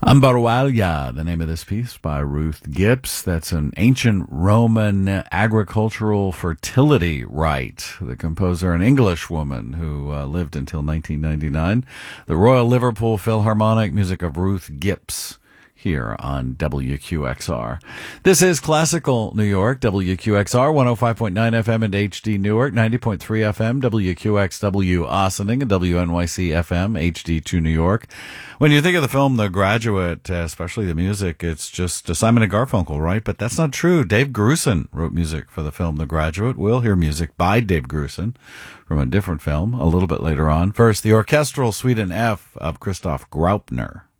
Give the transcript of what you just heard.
Ambarvalia, the name of this piece by Ruth Gibbs. That's an ancient Roman agricultural fertility rite. The composer, an English woman who lived until 1999. The Royal Liverpool Philharmonic, music of Ruth Gibbs, here on WQXR. This is Classical New York, WQXR, 105.9 FM and HD Newark, 90.3 FM, WQXW Ossining, and WNYC FM, HD2 New York. When you think of the film The Graduate, especially the music, it's just Simon and Garfunkel, right? But that's not true. Dave Grusin wrote music for the film The Graduate. We'll hear music by Dave Grusin from a different film a little bit later on. First, the orchestral suite in F of Christoph Graupner.